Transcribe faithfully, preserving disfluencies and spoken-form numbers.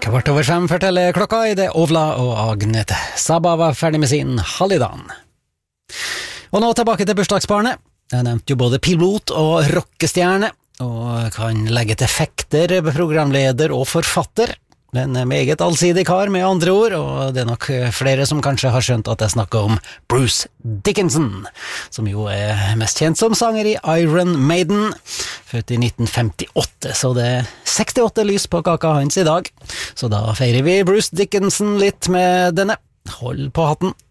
Kvart over fem forteller klokka i det Ovla og Agnete. Sabba var ferdig med sin Hallidan. Og nå tilbake til bursdagsbarnet. Jeg nevnte jo både pilot og rockestjerne, og kan legge til fekter, programleder og forfatter. En meget allsidig kar med andre ord, og det er nok flere som kanskje har skjønt at jeg snakker om Bruce Dickinson, som jo er mest kjent som sanger i Iron Maiden, født i nitten femtiåtte, så det er sekstiåtte lys på kaka hans i dag. Så da feirer vi Bruce Dickinson litt med denne. Hold på hatten.